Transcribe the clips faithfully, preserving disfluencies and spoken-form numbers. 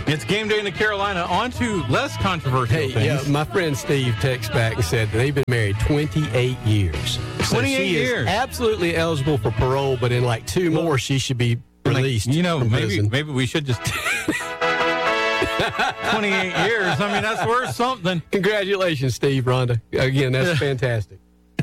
It's game day in the Carolina. On to less controversial Hey, things. yeah, my friend Steve texted back and said they've been married twenty-eight years. So twenty-eight she years. is absolutely eligible for parole, but in like two more, she should be released. Like, you know, from maybe prison. maybe we should just twenty-eight years. I mean, that's worth something. Congratulations, Steve, Rhonda. Again, that's fantastic.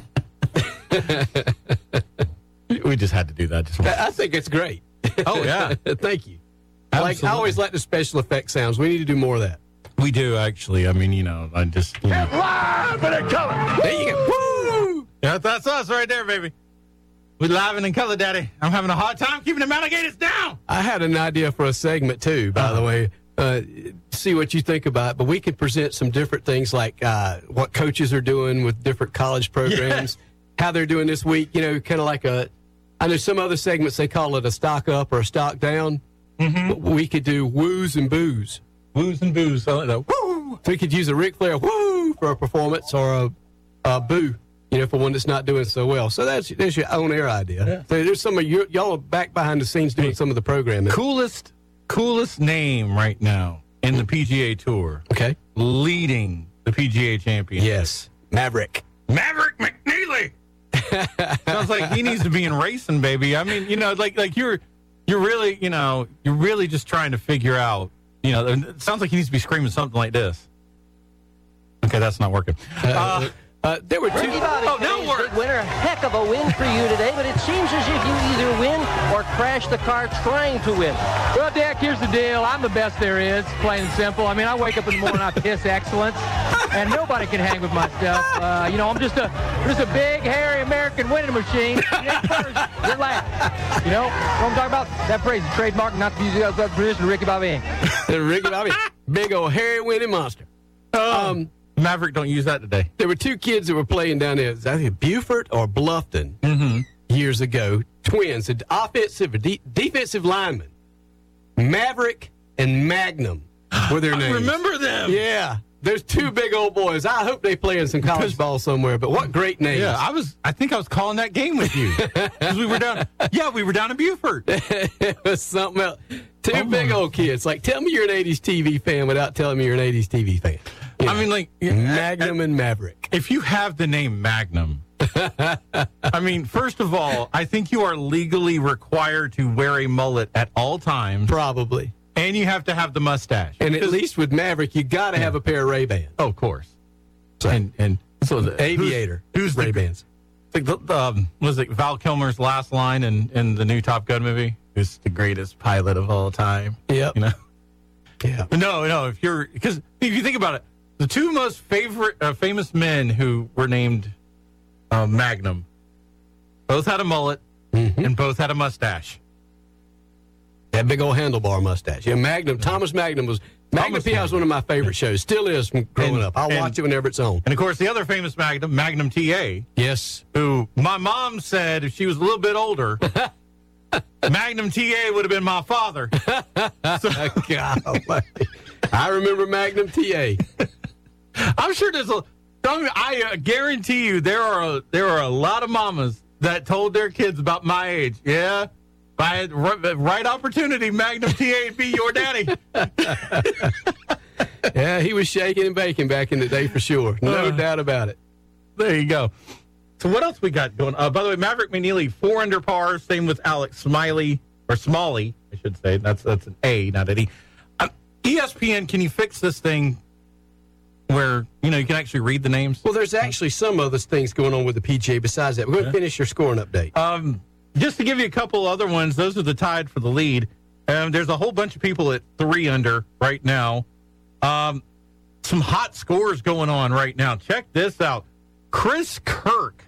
We just had to do that. Just I I think it's great. Oh, yeah. Thank you. I Like, I Absolutely. always like the special effect sounds. We need to do more of that. We do, actually. I mean, you know, I just... You know. Live and in color. There you go. Woo! Yeah, that's us right there, baby. We live and in color, Daddy. I'm having a hard time keeping them alligators down. I had an idea for a segment, too, by Uh-huh. the way. Uh, see what you think about it. But we could present some different things like uh, what coaches are doing with different college programs, how they're doing this week, you know, kind of like a... I know some other segments, they call it a stock up or a stock down. Mm-hmm. But we could do woos and boos. Woos and boos. I like that. Woo! So we could use a Ric Flair woo for a performance or a, a boo, you know, for one that's not doing so well. So that's there's your own air idea. Yeah. So there's some of you, y'all are back behind the scenes doing Hey. some of the programming. Coolest, coolest name right now in the P G A Tour. Okay. Leading the P G A Championship. Yes. Maverick. Maverick McNeely. Sounds like he needs to be in racing, baby. I mean, you know, like like you're you're really, you know, you're really just trying to figure out, you know, it sounds like he needs to be screaming something like this. Okay, that's not working. Uh, Uh, there were two. Ricky Bobby, Oh, now today's we're- big winner. Heck of a win for you today, but it seems as if you either win or crash the car trying to win. Well, Dak, here's the deal. I'm the best there is, plain and simple. I mean, I wake up in the morning, I piss excellence, and nobody can hang with my stuff. Uh, you know, I'm just a just a big, hairy American winning machine. Good laugh. You know, what I'm talking about? That phrase is trademark, not to use the position of Ricky Bobby. Ricky Bobby. Big old hairy winning monster. Um, Maverick, don't use that today. there were two kids that were playing down there. I think Beaufort or Bluffton Mm-hmm. years ago. Twins, an offensive, or de- defensive lineman. Maverick and Magnum were their I names. remember them. Yeah. There's two big old boys. I hope they play in some college ball somewhere, but what great names. Yeah, I was. I think I was calling that game with you because we were down. Yeah, we were down in Beaufort. It was something else. Two Oh, big my. old kids. Like, tell me you're an eighties T V fan without telling me you're an eighties T V fan. You I know, mean, like Magnum and Maverick. if you have the name Magnum, I mean, first of all, I think you are legally required to wear a mullet at all times, Probably. and you have to have the mustache. And at least with Maverick, you got to have a pair of Ray-Bans. oh, of course. And and so the Aviator. Who's, who's Ray-Bans. the, the, the um, was it Val Kilmer's last line in, in the new Top Gun movie? Who's the greatest pilot of all time? Yep. You know. Yeah. No, no. If you're because if you think about it, the two most favorite uh, famous men who were named uh, Magnum both had a mullet Mm-hmm. and both had a mustache. That big old handlebar mustache. Yeah, Magnum. Thomas Magnum was. Magnum Thomas P I was one of my favorite shows. Still is from growing And- up. I'll and- watch it whenever it's on. And of course, the other famous Magnum, Magnum T A, Yes. who my mom said if she was a little bit older, Magnum T A would have been my father. So, God, I remember Magnum T A. I'm sure there's a. I uh, guarantee you there are a, there are a lot of mamas that told their kids about my age. Yeah, if I had right, right opportunity, Magnum T A would be your daddy. Yeah, he was shaking and baking back in the day for sure. No Uh. doubt about it. There you go. So what else we got going? Uh, by the way, Maverick McNeely four under par. Same with Alex Smiley or Smalley, I should say. That's that's an A, not an E. Uh, E S P N, can you fix this thing where you know you can actually read the names? Well, there's actually some other things going on with the P G A besides that. We're going to finish your scoring update. Um, just to give you a couple other ones, those are the tied for the lead. Um, there's a whole bunch of people at three under right now. Um, some hot scores going on right now. Check this out. Chris Kirk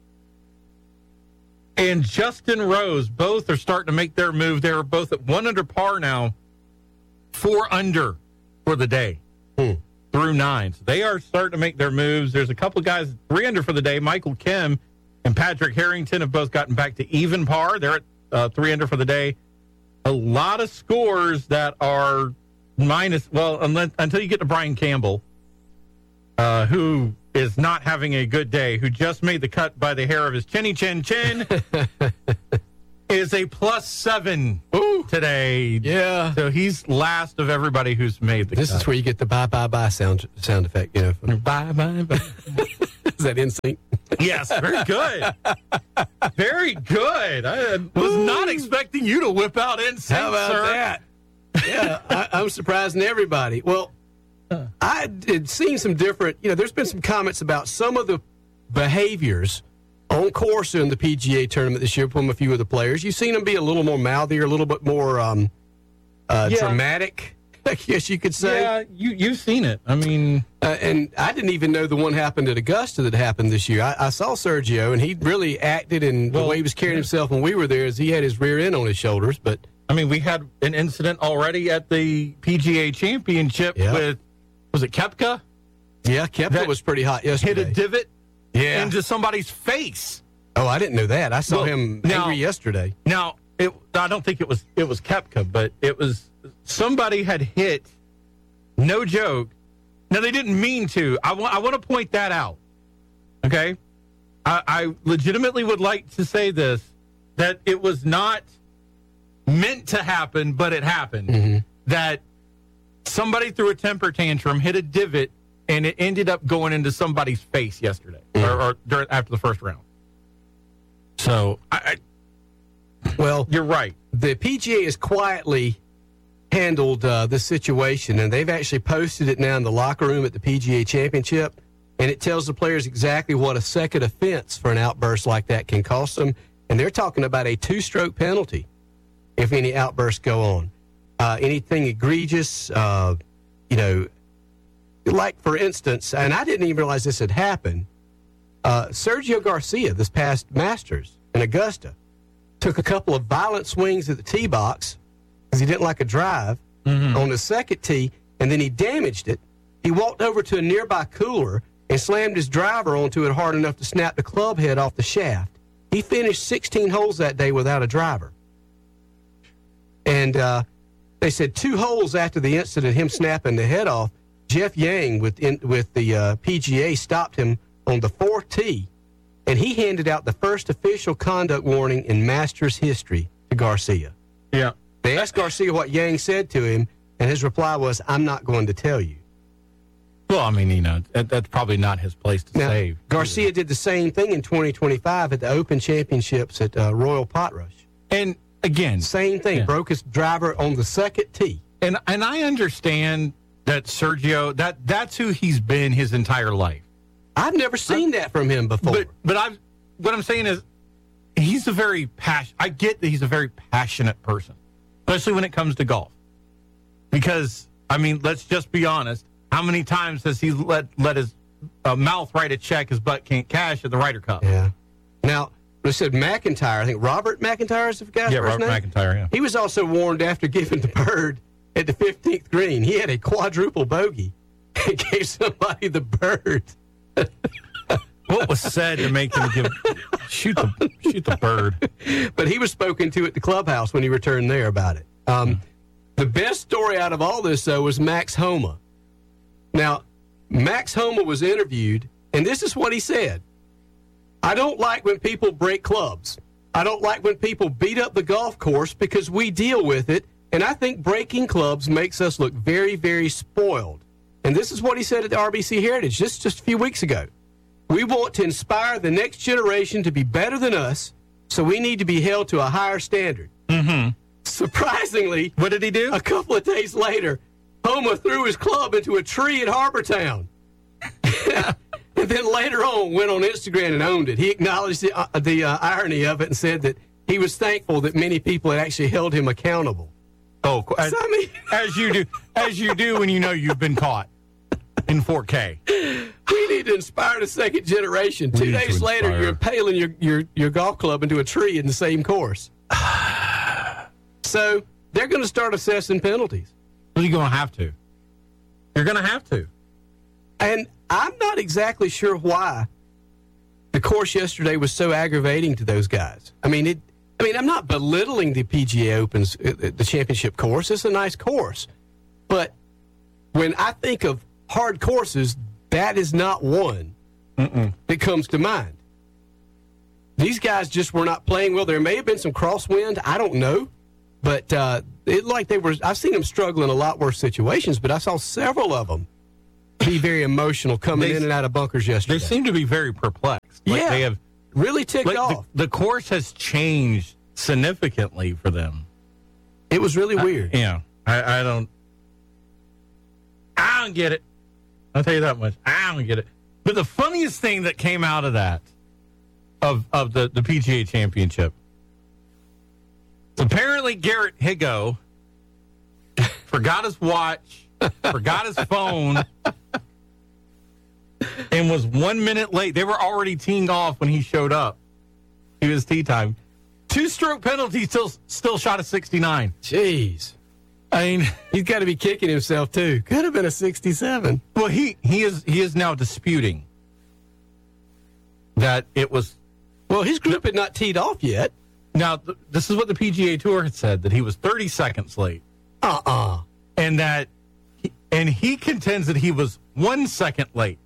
and Justin Rose both are starting to make their move. They're both at one under par now, four under for the day Hmm. through nine. So they are starting to make their moves. There's a couple guys three under for the day. Michael Kim and Patrick Harrington have both gotten back to even par. They're at uh, three under for the day. A lot of scores that are minus, well, unless, until you get to Brian Campbell, uh, who is not having a good day, who just made the cut by the hair of his chinny chin chin, is a plus seven. Ooh. cut today. Yeah. So he's last of everybody who's made the This cut. is where you get the bye bye bye sound sound effect. You know, Bye, bye, bye. is that in sync? Yes, very good. Very good. I was not expecting you to whip out N Sync, How about sir. that? Yeah, I, I'm surprising everybody. Well, I had seen some different, you know, there's been some comments about some of the behaviors on course in the P G A tournament this year from a few of the players. You've seen them be a little more mouthy or a little bit more um, uh, Yeah. dramatic, I guess you could say. Yeah, you, you've seen it. I mean, Uh, and I didn't even know the one happened at Augusta that happened this year. I, I saw Sergio, and he really acted, and Well, the way he was carrying himself when we were there is he had his rear end on his shoulders, but I mean, we had an incident already at the P G A Championship Yeah. with, was it Koepka? yeah, Koepka That was pretty hot Hit yesterday. a divot yeah. into somebody's face. Oh, I didn't know that. I saw Well, him now- angry yesterday. Now, it, I don't think it was it was Koepka, but it was somebody had hit. No joke. Now they didn't mean to. I want I want to point that out. Okay, I, I legitimately would like to say this, that it was not meant to happen, but it happened. Mm-hmm. That somebody threw a temper tantrum, hit a divot, and it ended up going into somebody's face yesterday, Mm-hmm. or, or during, after the first round. So I, I, Well, you're right. the P G A has quietly handled uh, this situation, and they've actually posted it now in the locker room at the P G A Championship, and it tells the players exactly what a second offense for an outburst like that can cost them, and they're talking about a two-stroke penalty if any outbursts go on. Uh, anything egregious, uh, you know, like, for instance, and I didn't even realize this had happened, uh, Sergio Garcia, this past Masters in Augusta, took a couple of violent swings at the tee box because he didn't like a drive on the second tee, and then he damaged it. He walked over to a nearby cooler and slammed his driver onto it hard enough to snap the club head off the shaft. He finished sixteen holes that day without a driver. And uh, they said two holes after the incident, him snapping the head off, Jeff Yang with in, with the uh, P G A stopped him on the fourth tee, and he handed out the first official conduct warning in Masters history to Garcia. Yeah. They asked Garcia what Yang said to him, and his reply was, "I'm not going to tell you." Well, I mean, you know, that, that's probably not his place to Now, say. Garcia did the same thing in twenty twenty-five at the Open Championships at uh, Royal Potrush. And again, Same thing, Yeah. broke his driver on the second tee. and and I understand that Sergio, that that's who he's been his entire life. I've never seen that from him before. But but I've what I'm saying is, he's a very passion. I get that he's a very passionate person, especially when it comes to golf. Because I mean, let's just be honest. How many times has he let let his uh, mouth write a check his butt can't cash at the Ryder Cup? Yeah. Now, they said McIntyre, I think Robert McIntyre is the guy's Yeah, first Robert name? McIntyre, yeah. He was also warned after giving the bird at the fifteenth green. He had a quadruple bogey and gave somebody the bird. What was said to make him give shoot the shoot the bird? But he was spoken to at the clubhouse when he returned there about it. Um, the best story out of all this, though, was Max Homa. Now, Max Homa was interviewed, and this is what he said. "I don't like when people break clubs. I don't like when people beat up the golf course because we deal with it, and I think breaking clubs makes us look very, very spoiled." And this is what he said at the R B C Heritage just, just a few weeks ago. "We want to inspire the next generation to be better than us, so we need to be held to a higher standard." Mm-hmm. Surprisingly, What did he do? a couple of days later, Homa threw his club into a tree at Harbortown. And then later on went on Instagram and owned it. He acknowledged the, uh, the uh, irony of it and said that he was thankful that many people had actually held him accountable. Oh, as, So, I mean, as you do, as you do when you know you've been caught in four K. we need to inspire the second generation. Two need to days later, inspire. you're impaling your, your, your golf club into a tree in the same course. So they're going to start assessing penalties. Well, you're going to have to. You're going to have to. And I'm not exactly sure why the course yesterday was so aggravating to those guys. I mean, it. I mean, I'm not belittling the P G A Opens, uh, the championship course. It's a nice course. But when I think of hard courses, that is not one Mm-mm. that comes to mind. These guys just were not playing well. There may have been some crosswind. I don't know. but uh, it like they were. I've seen them struggle in a lot worse situations, but I saw several of them be very emotional coming They- in and out of bunkers yesterday. They seem to be very perplexed. Like Yeah. they have really ticked like the, off. the course has changed significantly for them. It was really weird. Yeah, I, I don't. I don't get it. I'll tell you that much. I don't get it. But the funniest thing that came out of that, of of the, the P G A Championship, apparently Garrett Higgo forgot his watch, forgot his phone, and was one minute late. They were already teeing off when he showed up. He was tee time. Two-stroke penalty, still still shot a sixty-nine. Jeez. I mean, He's got to be kicking himself, too. Could have been a sixty-seven. well, he he is he is now disputing that it was. Well, his group had not teed off yet. Now, th- this is what the P G A Tour had said, that he was thirty seconds late, Uh-uh. and that, he, and he contends that he was one second late.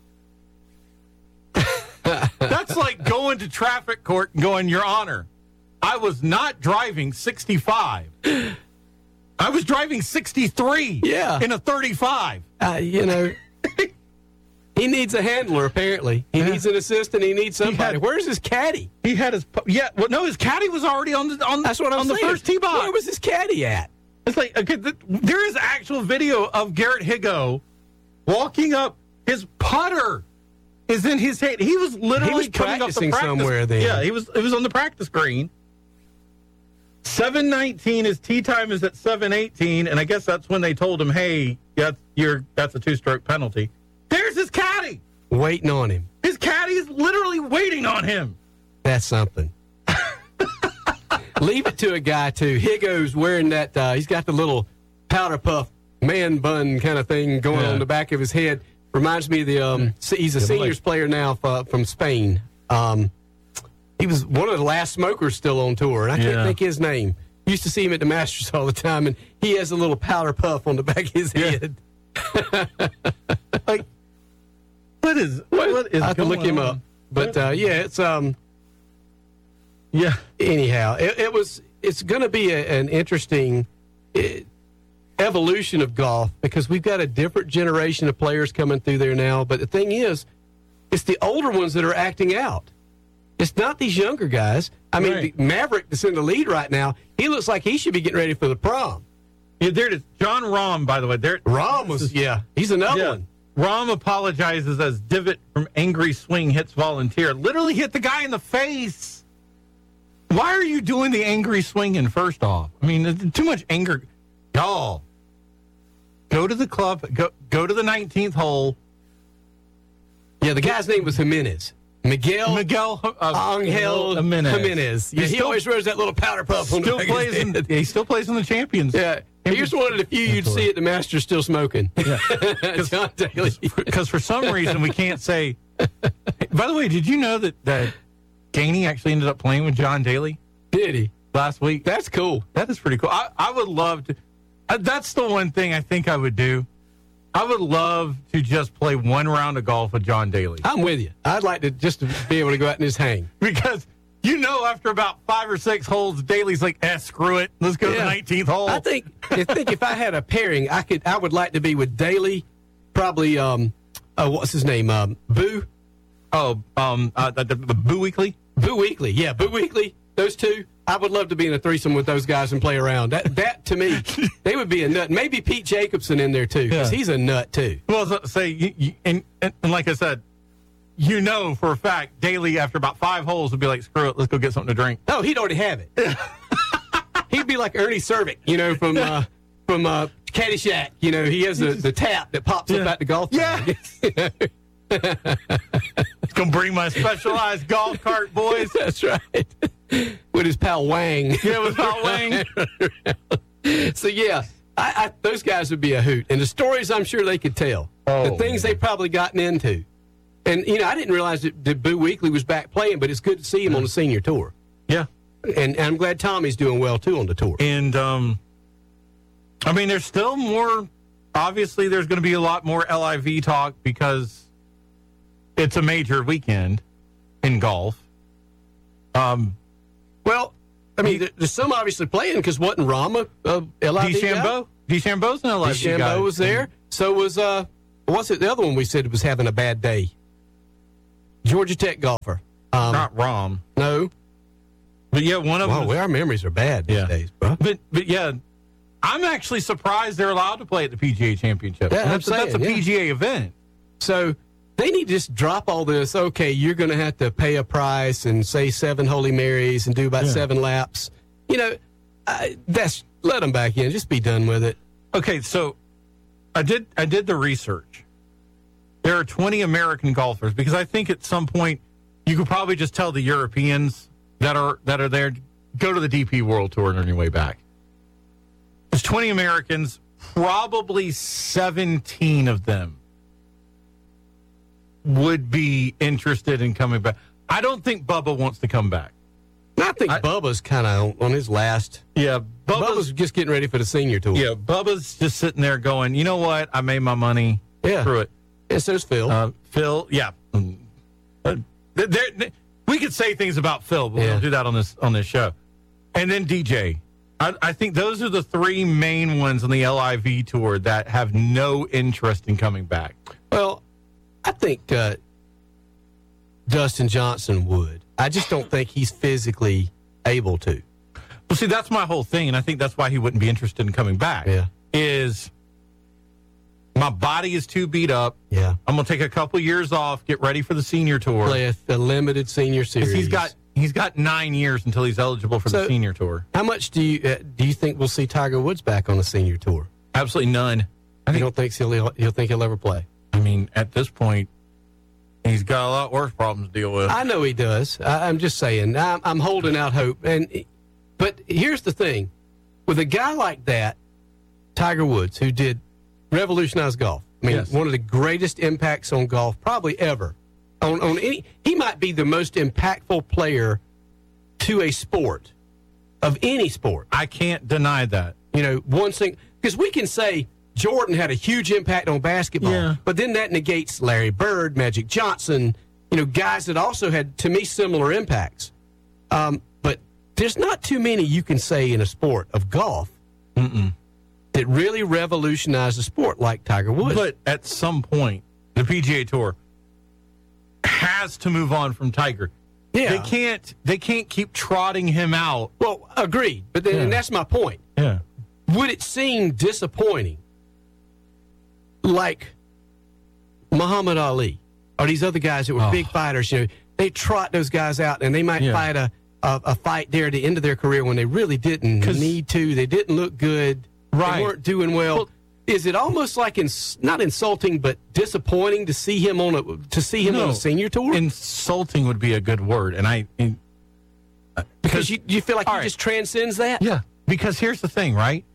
That's like going to traffic court and going, Your Honor, I was not driving sixty-five. I was driving sixty-three Yeah. in a thirty-five. Uh, you know, he needs a handler, apparently. He Yeah. needs an assistant. He needs somebody. had- Where's his caddy? He had his, pu- yeah, well, no, his caddy was already on the, on, That's what I'm on the saying. first tee box. Where was his caddy at? It's like, okay, th- there is actual video of Garrett Higgo walking up. His putter is in his hand. He was literally He was coming up the practicing practice. somewhere then. Yeah, he was. It was on the practice green. seven nineteen, his tee time is at seven eighteen, and I guess that's when they told him, "Hey, that's you're that's a two-stroke penalty." There's his caddy. Waiting on him. His caddy is literally waiting on him. That's something. Leave it to a guy, too. Higgo's wearing that, uh, he's got the little powder puff man bun kind of thing going Yeah. on the back of his head. Reminds me of the, um, se- he's a Good seniors leg. player now f- from Spain. Um, he was one of the last smokers still on tour, and I can't Yeah. think his name. Used to see him at the Masters all the time, and he has a little powder puff on the back of his Yeah. head. Like, what is what is I have to look going him on? up. But, uh, yeah, it's... um. Yeah. Anyhow, it, it was. It's going to be a, an interesting eh, evolution of golf because we've got a different generation of players coming through there now. But the thing is, it's the older ones that are acting out. It's not these younger guys. I mean, Right. the Maverick that's in the lead right now, he looks like he should be getting ready for the prom. Yeah, there it is. John Rahm, by the way. There, Rom was, yeah, he's another yeah. one. Rahm apologizes as Divot from Angry Swing hits volunteer. Literally hit the guy in the face. Why are you doing the angry swinging, first off? I mean, there's too much anger. Y'all, go to the club. Go go to the nineteenth hole. Yeah, the guy's name was Jimenez. Miguel, Miguel uh, Angel Jimenez. Jimenez. Yeah, He he still- always wears that little powder puff on the Still back of his plays in, head. he still plays in the Champions. Yeah, here's one of the few you'd see at the Masters still smoking. John Daly. Because for some reason we can't say. By the way, did you know that that Gainey actually ended up playing with John Daly Did he? last week? That's cool. That is pretty cool. I, I would love to. Uh, that's the one thing I think I would do. I would love to just play one round of golf with John Daly. I'm with you. I'd like to just to be able to go out and just hang. Because, you know, after about five or six holes, Daly's like, eh, screw it. Let's go to the Yeah. nineteenth hole. I think I think if I had a pairing, I could. I would like to be with Daly, probably. Um, uh, what's his name? Um, Boo. Oh, um, uh, the, the, the Boo Weekly? Boo Weekly. Yeah, Boo Weekly. Those two. I would love to be in a threesome with those guys and play around. That that to me, they would be a nut. Maybe Pete Jacobson in there too, because Yeah. he's a nut too. Well, so, say, you, you, and, and, and like I said, you know for a fact, Daly, after about five holes, would be like, screw it, let's go get something to drink. Oh, he'd already have it. He'd be like Ernie Cervic, you know, from uh, from uh, Caddyshack. You know, he has the, the tap that pops up Yeah. at the golf. Yeah. bag. It's going to bring my specialized golf cart, boys. That's right. With his pal Wang. Yeah, with Paul Wang. So, yeah, I, I, those guys would be a hoot. And the stories I'm sure they could tell. Oh, the things man. they probably gotten into. And, you know, I didn't realize that, that Boo Weekly was back playing, but it's good to see him on the senior tour. Yeah. And, and I'm glad Tommy's doing well, too, on the tour. And, um, I mean, there's still more, obviously, there's going to be a lot more L I V talk because it's a major weekend in golf. Um, Well, I mean, there- there's some obviously playing because wasn't Rama uh, L I V guy? DeChambeau? DeChambeau's an L I V guy. DeChambeau was there. So was, uh, what's it, the other one we said was having a bad day? Georgia Tech golfer. Um, Not Rom. No. But yeah, one of Wow, them. well, our memories are bad these Yeah. days, bro. But but yeah, I'm actually surprised they're allowed to play at the P G A Championship. Yeah, I'm that's, that's a saying, yeah. P G A event. So they need to just drop all this. Okay, you're going to have to pay a price and say seven Holy Marys and do about Yeah. seven laps. You know, I, that's let them back in. Just be done with it. Okay, so I did I did the research. There are twenty American golfers because I think at some point you could probably just tell the Europeans that are that are there go to the D P World Tour on your way back. There's twenty Americans, probably seventeen of them would be interested in coming back. I don't think Bubba wants to come back. And I think I- Bubba's kind of on his last. Yeah, Bubba's, Bubba's just getting ready for the senior tour. yeah, Bubba's just sitting there going, you know what? I made my money. Yeah. Screw it. And so's Phil. Uh, Phil, yeah. Mm. Uh, there- there- we could say things about Phil, but we Yeah. don't do that on this on this show. And then D J. I, I think those are the three main ones on the L I V tour that have no interest in coming back. Well, I think uh, Dustin Johnson would. I just don't think he's physically able to. Well, see, that's my whole thing, and I think that's why he wouldn't be interested in coming back. Yeah. Is my body is too beat up. Yeah. I'm going to take a couple years off, get ready for the senior tour. Play a, a limited senior series. Because he's got he's got nine years until he's eligible for So- the senior tour. How much do you uh, do you think we'll see Tiger Woods back on the senior tour? Absolutely none. I You think. don't think he'll he'll think he'll ever play? I mean, at this point, he's got a lot worse problems to deal with. I know he does. I, I'm just saying. I'm, I'm holding out hope. And but here's the thing: with a guy like that, Tiger Woods, who did revolutionize golf. I mean, Yes. one of the greatest impacts on golf probably ever. On on any, he might be the most impactful player to a sport of any sport. I can't deny that. You know, one thing, because we can say Jordan had a huge impact on basketball, Yeah. but then that negates Larry Bird, Magic Johnson, you know, guys that also had, to me, similar impacts. Um, but there's not too many you can say in a sport of golf Mm-mm. that really revolutionized the sport like Tiger Woods. But at some point, the P G A Tour has to move on from Tiger. yeah. They can't. They can't keep trotting him out. Well, agreed. But then, Yeah. and that's my point. Yeah. Would it seem disappointing, like Muhammad Ali or these other guys that were Oh. big fighters? You know, they trot those guys out, and they might Yeah. fight a, a a fight there at the end of their career when they really didn't 'Cause- need to. They didn't look good. Right. They weren't doing well. Well- Is it almost like ins- not insulting, but disappointing to see him on a to see him on No. a senior tour? Insulting would be a good word, and I. In, because you you feel like all he right. just transcends that. Yeah, because here's the thing, right?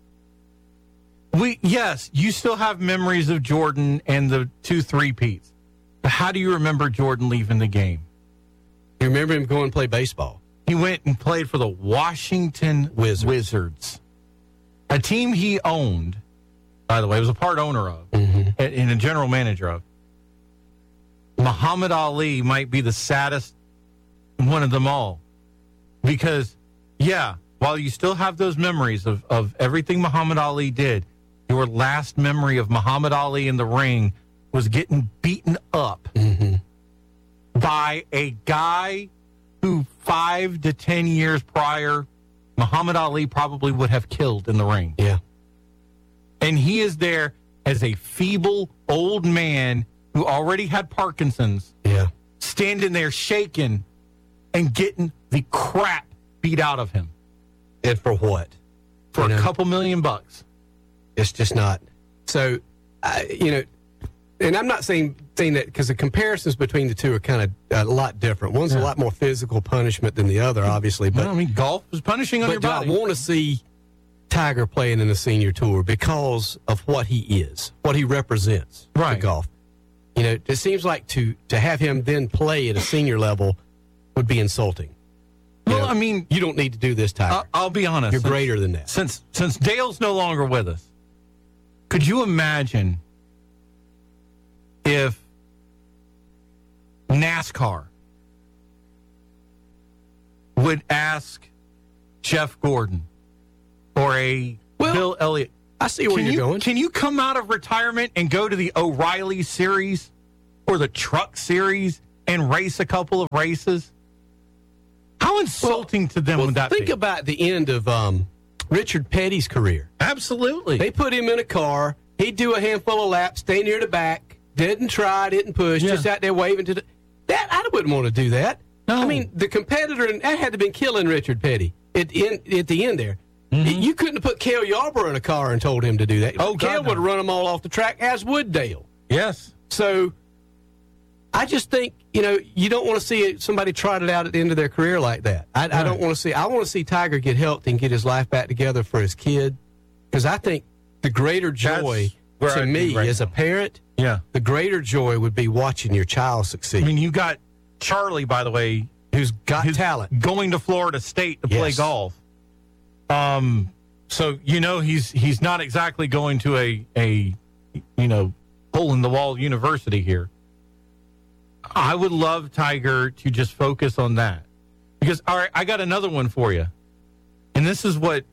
We yes, you still have memories of Jordan and the two three-peats. But how do you remember Jordan leaving the game? You remember him going to play baseball? He went and played for the Washington Wizards. Wizards, a team he owned, by the way, was a part owner of Mm-hmm. and, and a general manager of. Muhammad Ali might be the saddest one of them all. Because, yeah, while you still have those memories of, of everything Muhammad Ali did, your last memory of Muhammad Ali in the ring was getting beaten up Mm-hmm. by a guy who five to ten years prior, Muhammad Ali probably would have killed in the ring. Yeah. And he is there as a feeble old man who already had Parkinson's, Yeah. standing there shaking and getting the crap beat out of him And for what? for You a know? couple million bucks. It's just not. So, I, you know, and I'm not saying saying that because the comparisons between the two are kind of a lot different. One's a Yeah. lot more physical punishment than the other, obviously. But Well, I mean, golf is punishing on but your do I body. want to see Tiger playing in the senior tour because of what he is, what he represents Right. to golf. You know, it seems like to to have him then play at a senior level would be insulting. You Well, know, I mean, you don't need to do this, Tiger. I'll, I'll be honest. You're Since- greater than that. Since since Dale's no longer with us, could you imagine if NASCAR would ask Jeff Gordon or a Well, Bill Elliott. I see where Can you're you, going. Can you come out of retirement and go to the O'Reilly series or the Truck series and race a couple of races? How insulting to them well, would that think be? about the end of um, Richard Petty's career. Absolutely. They put him in a car. He'd do a handful of laps, stay near the back, didn't try, didn't push, Yeah. just out there waving to the. That I wouldn't want to do that. No. I mean, the competitor, and that had to been killing Richard Petty at, in, at the end there. Mm-hmm. You couldn't have put Cale Yarborough in a car and told him to do that. Oh, God, Cale no. would have run them all off the track, as would Dale. Yes. So I just think, you know, you don't want to see somebody trot it out at the end of their career like that. I, I don't want to see, I want to see Tiger get healthy and get his life back together for his kid. Because I think the greater joy That's where to I'd me be right as a now. parent, Yeah. the greater joy would be watching your child succeed. I mean, you got Charlie, by the way, who's Got who's talent. going to Florida State to play Yes. golf. Um, so you know he's he's not exactly going to a a you know hole in the wall university here. I would love Tiger to just focus on that because all right, I got another one for you, and this is what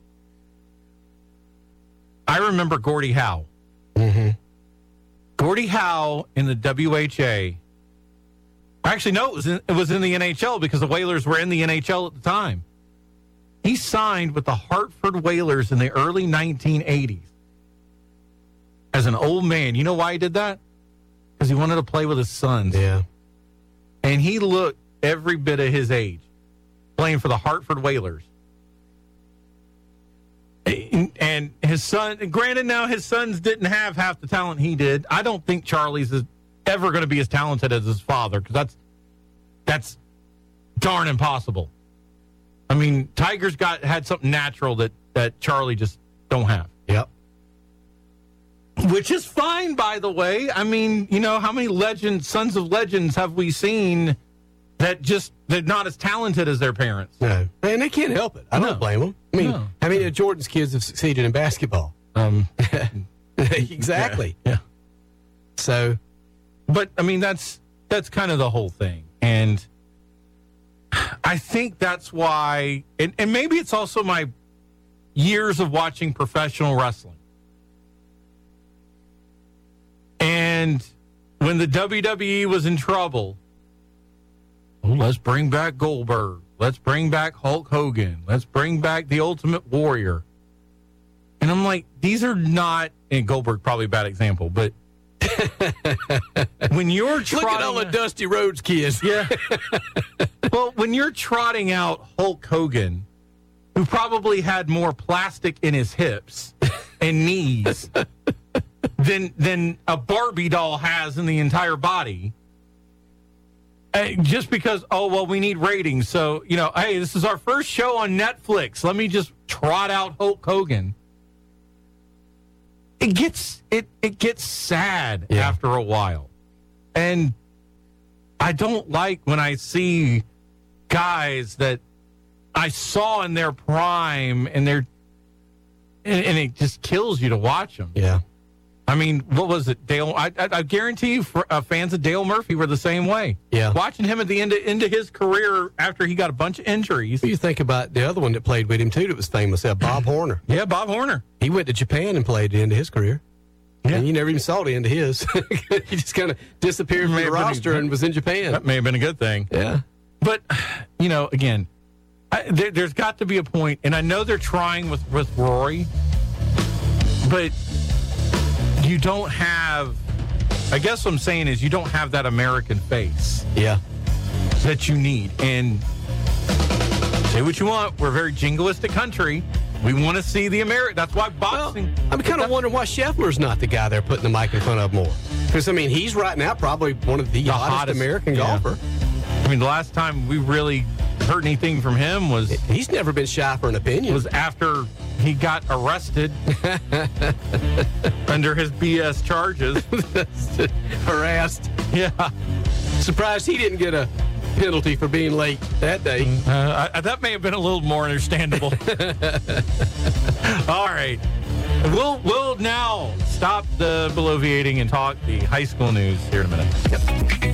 I remember. Gordie Howe. Mm-hmm. Gordie Howe in the W H A. Actually, no, it was in, it was in the N H L because the Whalers were in the N H L at the time. He signed with the Hartford Whalers in the early nineteen eighties as an old man. You know why he did that? Because he wanted to play with his sons. Yeah. And he looked every bit of his age playing for the Hartford Whalers. And, and his son, granted now his sons didn't have half the talent he did. I don't think Charlie's is ever going to be as talented as his father because that's, that's darn impossible. I mean, Tiger's got had something natural that, that Charlie just don't have. Yep. Which is fine, by the way. I mean, you know, how many legends, sons of legends have we seen that just, they're not as talented as their parents? No. And they can't help it. I No. don't blame them. I mean, No. how many of Jordan's kids have succeeded in basketball? Um, Exactly. Yeah. So, But, I mean, that's that's kind of the whole thing. And I think that's why, and, and maybe it's also my years of watching professional wrestling. And when the W W E was in trouble, oh, let's bring back Goldberg. Let's bring back Hulk Hogan. Let's bring back the Ultimate Warrior. And I'm like, these are not, and Goldberg probably a bad example, but when you're trotting, look at all the Dusty Rhodes kids. yeah. Well, when you're trotting out Hulk Hogan, who probably had more plastic in his hips and knees than than a Barbie doll has in the entire body, uh, just because, oh, well, we need ratings. So, you know, hey, this is our first show on Netflix. Let me just trot out Hulk Hogan. It gets it it gets sad Yeah. after a while. And I don't like when I see guys that I saw in their prime and they're and, and it just kills you to watch them. Yeah. I mean, what was it, Dale? I, I, I guarantee you, for, uh, fans of Dale Murphy were the same way. Yeah. Watching him at the end of, end of his career after he got a bunch of injuries. What do you think about the other one that played with him, too, that was famous, uh, Bob Horner? Yeah, Bob Horner. He went to Japan and played the end of his career. Yeah. And you never even saw the end of his. He just kind of disappeared from May the have been- roster and was in Japan. That may have been a good thing. Yeah. But, you know, again, I, there, there's got to be a point, and I know they're trying with, with Rory, but you don't have, I guess what I'm saying is you don't have that American face Yeah. that you need. And say what you want, we're a very jingoistic country. We want to see the American. That's why Well, boxing. I'm kind of wondering why Scheffler's not the guy they're putting the mic in front of more. Because, I mean, he's right now probably one of the, The hottest, hottest, American yeah. golfer. I mean, the last time we really heard anything from him was He's never been shy for an opinion. was after he got arrested under his B S charges. Harassed. Yeah. Surprised he didn't get a penalty for being late that day. Uh, I, that may have been a little more understandable. All right. We'll, we'll now stop the bloviating and talk the high school news here in a minute. Yep.